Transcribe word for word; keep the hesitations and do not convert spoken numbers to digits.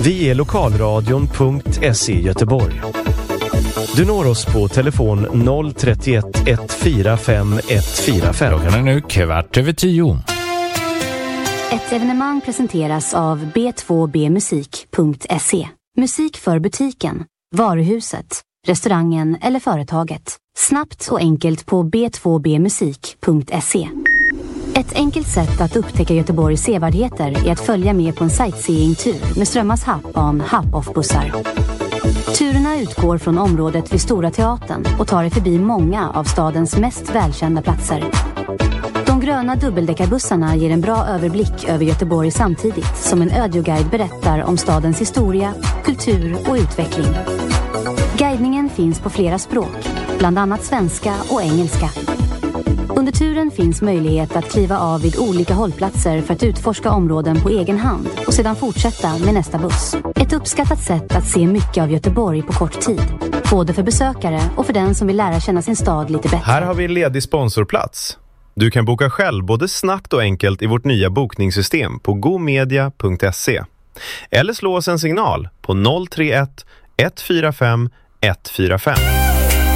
Vi är lokalradion punkt se Göteborg. Du når oss på telefon noll tre ett ett fyra fem ett fyra fem. Klockan är nu kvart över tio. Ett evenemang presenteras av b två b musik punkt se. Musik för butiken, varuhuset, restaurangen eller företaget. Snabbt och enkelt på b två b musik punkt se. Ett enkelt sätt att upptäcka Göteborgs sevärdheter är att följa med på en sightseeing-tur med Strömmas Happ-on Happ-off-bussar. Turerna utgår från området vid Stora Teatern och tar er förbi många av stadens mest välkända platser. De gröna dubbeldäckarbussarna ger en bra överblick över Göteborg samtidigt som en audioguide berättar om stadens historia, kultur och utveckling. Guidningen finns på flera språk, bland annat svenska och engelska. Under turen finns möjlighet att kliva av vid olika hållplatser för att utforska områden på egen hand och sedan fortsätta med nästa buss. Ett uppskattat sätt att se mycket av Göteborg på kort tid, både för besökare och för den som vill lära känna sin stad lite bättre. Här har vi en ledig sponsorplats. Du kan boka själv både snabbt och enkelt i vårt nya bokningssystem på gomedia punkt se. Eller slå oss en signal på noll tre ett ett fyra fem ett fyra fem.